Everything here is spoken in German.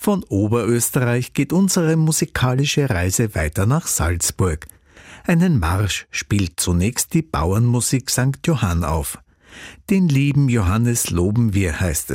Von Oberösterreich geht unsere musikalische Reise weiter nach Salzburg. Einen Marsch spielt zunächst die Bauernmusik St. Johann auf. Den lieben Johannes loben wir, heißt es.